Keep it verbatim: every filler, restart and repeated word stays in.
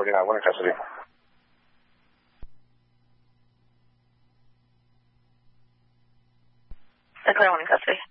你好，我来开始的。 再看我开始。